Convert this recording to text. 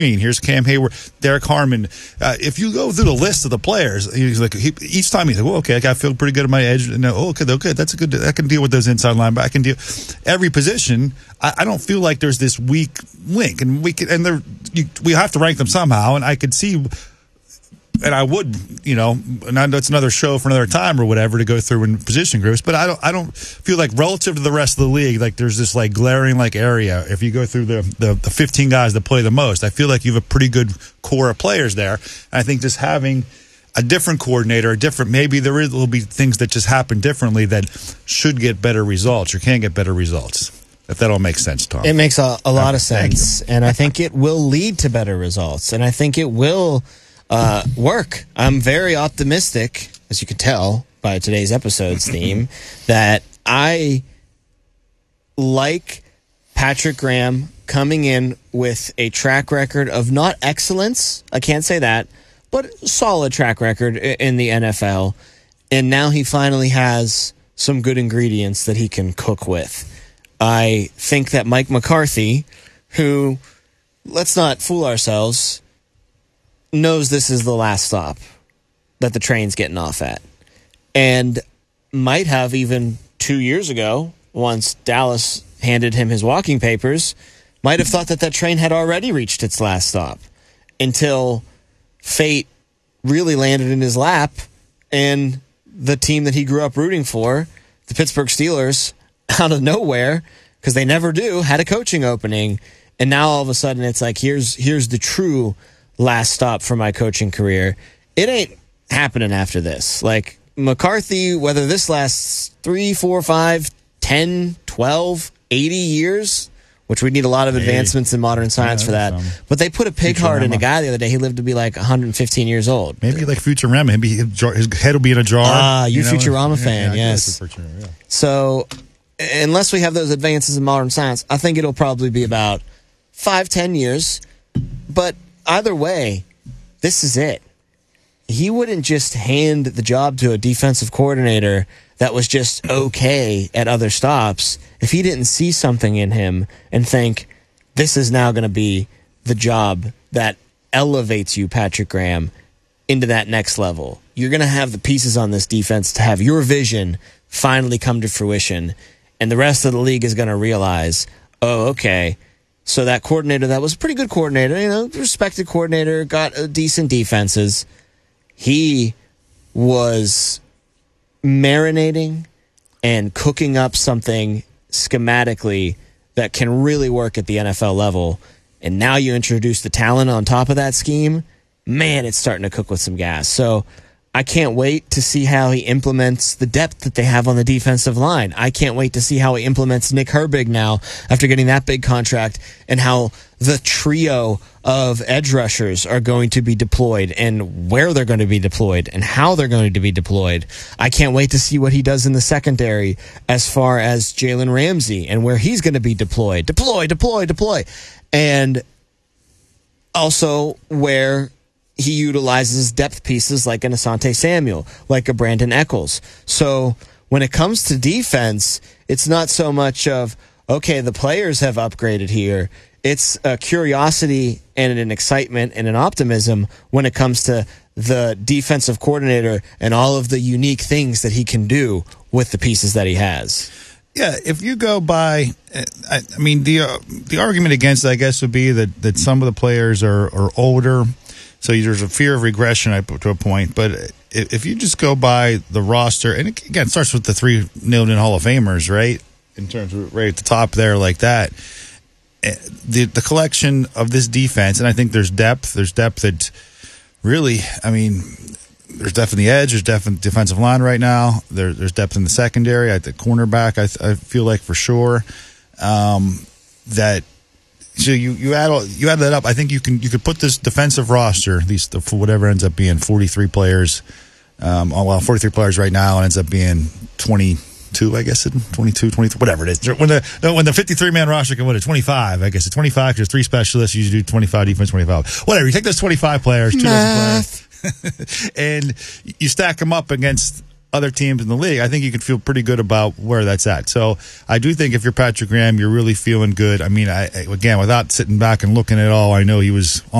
Here's Cam Hayward, Derek Harmon. If you go through the list of the players, he's like each time he's like, well, okay, I feel pretty good at my edge. No, okay, that's a good. I can deal with those inside linebackers. I can deal every position. I don't feel like there's this weak link, and we have to rank them somehow. And I could see. And I would, and I know it's another show for another time or whatever to go through in position groups, but I don't feel like relative to the rest of the league, like there's this like glaring like area. If you go through the 15 guys that play the most, I feel like you have a pretty good core of players there. And I think just having a different coordinator, maybe will be things that just happen differently that should get better results or can get better results. If that all makes sense, Tom. It makes a lot of sense, and I think it will lead to better results, and I think it will work. I'm very optimistic, as you can tell by today's episode's theme, that I like Patrick Graham coming in with a track record of not excellence, I can't say that, but solid track record in the NFL. And now he finally has some good ingredients that he can cook with. I think that Mike McCarthy, who, let's not fool ourselves, knows this is the last stop that the train's getting off at. And might have even 2 years ago, once Dallas handed him his walking papers, might have thought that train had already reached its last stop until fate really landed in his lap and the team that he grew up rooting for, the Pittsburgh Steelers, out of nowhere, because they never do, had a coaching opening. And now all of a sudden it's like, here's the true last stop for my coaching career. It ain't happening after this. Like McCarthy, whether this lasts 3, 4, 5, 10, 12, 80 years, which we need a lot of advancements in modern science for that. But they put a pig heart in a guy the other day. He lived to be like 115 years old. Maybe like Futurama. Maybe his head will be in a jar. Ah, you Futurama fan, yes. Yeah. So unless we have those advances in modern science, I think it'll probably be about 5-10 years. But either way, this is it. He wouldn't just hand the job to a defensive coordinator that was just okay at other stops if he didn't see something in him and think, this is now going to be the job that elevates you, Patrick Graham, into that next level. You're going to have the pieces on this defense to have your vision finally come to fruition, and the rest of the league is going to realize, oh, okay, so that coordinator that was a pretty good coordinator, respected coordinator, got decent defenses. He was marinating and cooking up something schematically that can really work at the NFL level. And now you introduce the talent on top of that scheme. Man, it's starting to cook with some gas. So I can't wait to see how he implements the depth that they have on the defensive line. I can't wait to see how he implements Nick Herbig now after getting that big contract, and how the trio of edge rushers are going to be deployed and where they're going to be deployed and how they're going to be deployed. I can't wait to see what he does in the secondary as far as Jalen Ramsey and where he's going to be deployed. Deploy. And also where he utilizes depth pieces like an Asante Samuel, like a Brandon Echols. So when it comes to defense, it's not so much of, okay, the players have upgraded here. It's a curiosity and an excitement and an optimism when it comes to the defensive coordinator and all of the unique things that he can do with the pieces that he has. Yeah, if you go by, I mean, the argument against it, I guess, would be that some of the players are older. So there's a fear of regression to a point. But if you just go by the roster, and again, it starts with the 3 nailed-in Hall of Famers, right? In terms of right at the top there like that. The collection of this defense, and I think there's depth. There's depth that really, I mean, there's depth in the edge. There's depth in the defensive line right now. There's depth in the secondary. At the cornerback, I feel like for sure that. So you add that up. I think you could put this defensive roster, at least for whatever ends up being 43 players. 43 players right now, and ends up being 22, I guess, 22, 23, whatever it is. When the 53-man roster can win at 25, I guess it's 25 because there's 3 specialists. You do 25 defense, 25. Whatever. You take those 25 players, 2 dozen players, and you stack them up against other teams in the league, I think you can feel pretty good about where that's at. So I do think if you're Patrick Graham, you're really feeling good. I mean, again, without sitting back and looking at it all, I know he was on